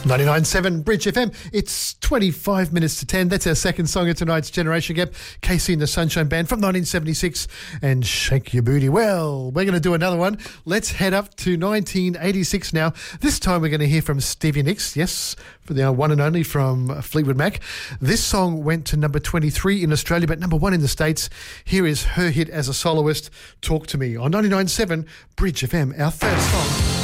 99.7 Bridge FM. It's 25 minutes to 10. That's our second song of tonight's Generation Gap. Casey and the Sunshine Band from 1976 and Shake Your Booty. Well, we're going to do another one. Let's head up to 1986 now. This time we're going to hear from Stevie Nicks. Yes, for the one and only from Fleetwood Mac. This song went to number 23 in Australia, but number 1 in the States. Here is her hit as a soloist, Talk to Me, on 99.7 Bridge FM, our third song.